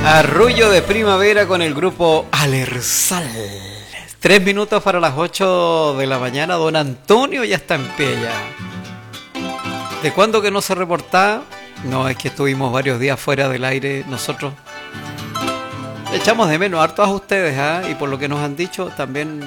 Arrullo de primavera con el grupo Alersal. 3 minutos para las 8 de la mañana. Don Antonio ya está en pie ya. ¿De cuándo que no se reportaba? No, es que estuvimos varios días fuera del aire nosotros. Echamos de menos harto a ustedes, ¿eh? Y por lo que nos han dicho también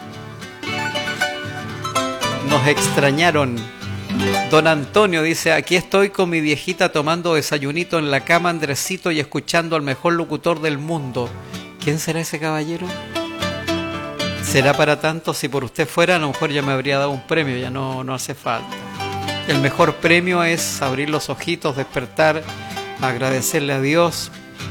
nos extrañaron. Don Antonio dice: aquí estoy con mi viejita tomando desayunito en la cama, Andresito, y escuchando al mejor locutor del mundo. ¿Quién será ese caballero? ¿Será para tanto? Si por usted fuera, a lo mejor ya me habría dado un premio, ya no hace falta. El mejor premio es abrir los ojitos, despertar, agradecerle a Dios,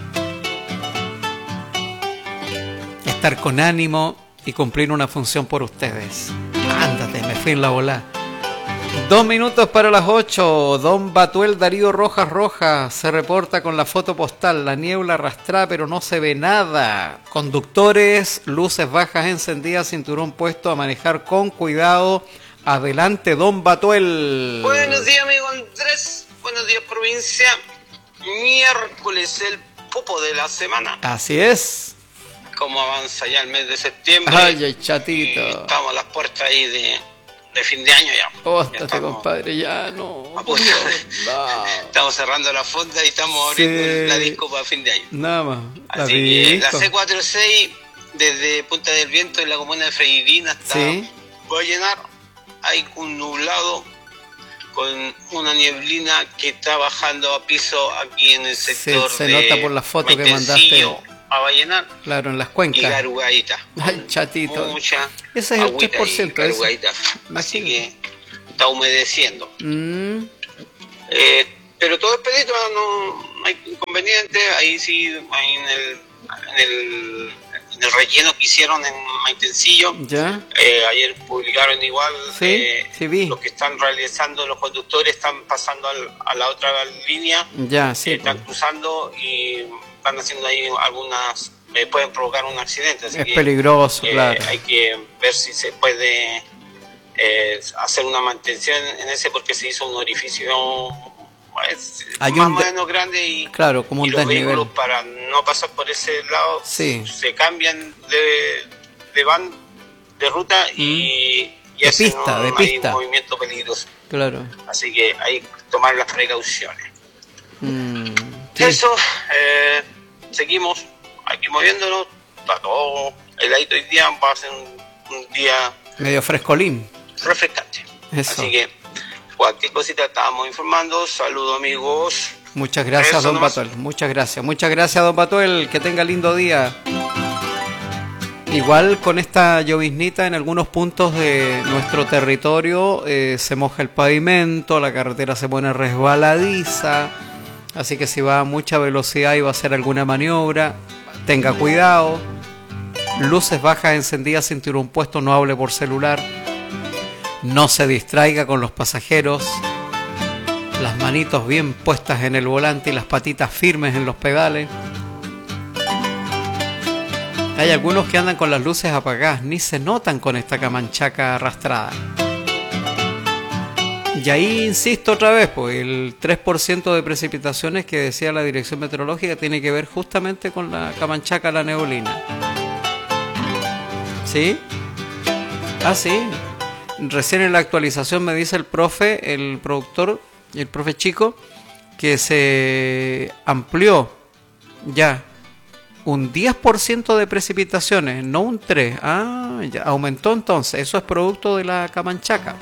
estar con ánimo y cumplir una función por ustedes. Ándate, me fui en la bola. 2 minutos para las 8. Don Batuel Darío Rojas se reporta con la foto postal. La niebla arrastrada, pero no se ve nada. Conductores, luces bajas encendidas, cinturón puesto, a manejar con cuidado. Adelante, don Batuel. Buenos días, amigo Andrés. Buenos días, provincia. Miércoles, el popo de la semana. Así es. Cómo avanza ya el mes de septiembre. Ay, chatito. Y estamos a las puertas ahí de fin de año ya. Póstate, compadre, ya no. No. Estamos cerrando la fonda y estamos abriendo la disco para fin de año. Nada más. Así que la C46 desde Punta del Viento en la comuna de Freirina hasta Vallenar hay un nublado con una nieblina que está bajando a piso aquí en el sector se nota por la foto que mandaste a Vallenar. Claro, en las cuencas. Y Garugaita. Ay, chatito. Mucha ese es el 3%. Garugaita. Así que está humedeciendo. Pero todo es pedito, no hay inconveniente. Ahí sí, ahí en el relleno que hicieron en Maitencillo. ¿Ya? Ayer publicaron igual. Sí, vi. Los que están realizando, los conductores están pasando a la otra línea. Ya, sí. Están cruzando y están haciendo ahí algunas, pueden provocar un accidente. Así es que, pronto, claro. Hay que ver si se puede hacer una mantención en ese, porque se hizo un orificio más o menos grande y, claro, como un los desnivel. vehículos, para no pasar por ese lado, se cambian de ruta y hacen un movimiento peligroso. Claro. Así que hay que tomar las precauciones. Sí. Eso, seguimos aquí moviéndonos. Está todo heladito hoy día, va a ser un día medio frescolín, refrescante. Eso. Así que cualquier cosita estábamos informando. Saludos, amigos. Muchas gracias, don Batuel. Muchas gracias, don Batuel. Que tenga lindo día. Igual con esta lloviznita en algunos puntos de nuestro territorio se moja el pavimento, la carretera se pone resbaladiza. Así que si va a mucha velocidad y va a hacer alguna maniobra, tenga cuidado. Luces bajas encendidas, cinturón puesto, no hable por celular. No se distraiga con los pasajeros. Las manitos bien puestas en el volante y las patitas firmes en los pedales. Hay algunos que andan con las luces apagadas, ni se notan con esta camanchaca arrastrada. Y ahí insisto otra vez, pues el 3% de precipitaciones que decía la Dirección Meteorológica tiene que ver justamente con la camanchaca, la neblina. ¿Sí? Ah, sí. Recién en la actualización me dice el profe, el productor, el profe Chico, que se amplió ya un 10% de precipitaciones, no un 3%. Ah, ya aumentó entonces. Eso es producto de la camanchaca.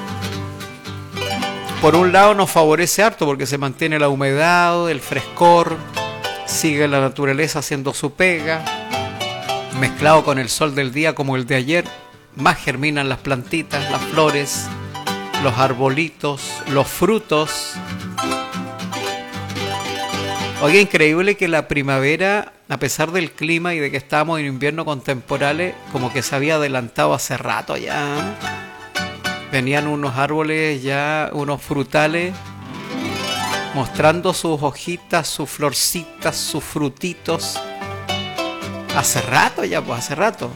Por un lado nos favorece harto porque se mantiene la humedad, el frescor, sigue la naturaleza haciendo su pega, mezclado con el sol del día como el de ayer, más germinan las plantitas, las flores, los arbolitos, los frutos. Oye, increíble que la primavera, a pesar del clima y de que estábamos en invierno con temporales, como que se había adelantado hace rato ya. Venían unos árboles ya, unos frutales, mostrando sus hojitas, sus florcitas, sus frutitos. Hace rato ya, pues hace rato.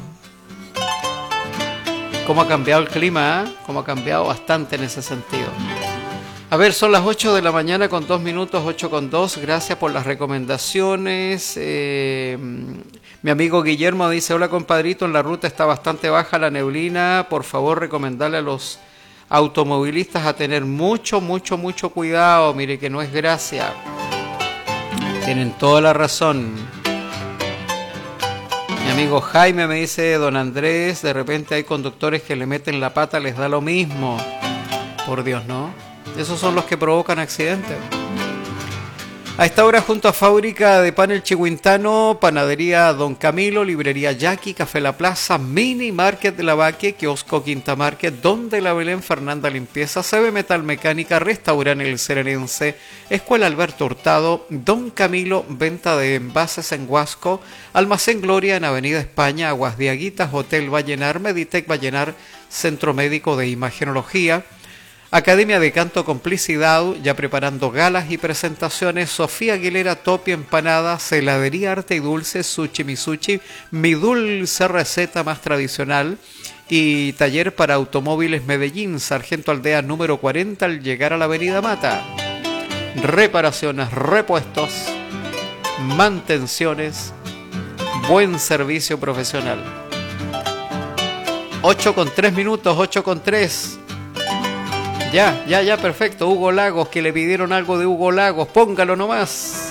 ¿Cómo ha cambiado el clima? ¿Eh? ¿Cómo ha cambiado bastante en ese sentido? A ver, son las 8 de la mañana con 2 minutos, 8:02. Gracias por las recomendaciones. Mi amigo Guillermo dice, hola compadrito, en la ruta está bastante baja la neblina. Por favor, recomendarle a los automovilistas a tener mucho cuidado. Mire que no es gracia. Tienen toda la razón. Mi amigo Jaime me dice, don Andrés, de repente hay conductores que le meten la pata, les da lo mismo. Por Dios, ¿no? Esos son los que provocan accidentes. A esta hora, junto a Fábrica de Pan El Chihuintano, Panadería Don Camilo, Librería Yaqui, Café La Plaza, Mini Market de la Baque, Kiosco Quinta Market, Donde la Belén, Fernanda Limpieza, CB Metal Mecánica, Restaurante El Serenense, Escuela Alberto Hurtado, Don Camilo, Venta de Envases en Huasco, Almacén Gloria en Avenida España, Aguas de Aguitas, Hotel Vallenar, Meditec Vallenar, Centro Médico de Imagenología, Academia de Canto Complicidad, ya preparando galas y presentaciones, Sofía Aguilera, Topi Empanadas, Heladería Arte y Dulce, Sushi Misuchi, Mi Dulce Receta más tradicional y Taller para Automóviles Medellín, Sargento Aldea número 40 al llegar a la Avenida Mata. Reparaciones, repuestos, mantenciones, buen servicio profesional. 8:03 minutos, 8:03. Ya, perfecto. Hugo Lagos, que le pidieron algo de Hugo Lagos. Póngalo nomás.